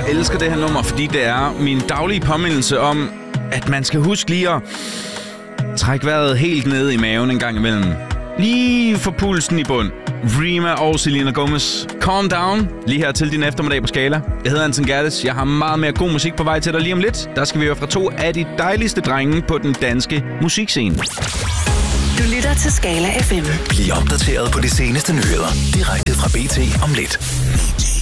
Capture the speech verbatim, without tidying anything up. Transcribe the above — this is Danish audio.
elsker det her nummer, fordi det er min daglige påmindelse om, at man skal huske lige at trække vejret helt ned i maven en gang imellem. Lige få pulsen i bund. Rema og Selena Gomez. Calm down. Lige her til din eftermiddag på Skala. Jeg hedder Anton Gerdes. Jeg har meget mere god musik på vej til dig lige om lidt. Der skal vi høre fra to af de dejligste drenge på den danske musikscene. Du lytter til Skala F M. Bliv opdateret på de seneste nyheder direkte fra B T om lidt.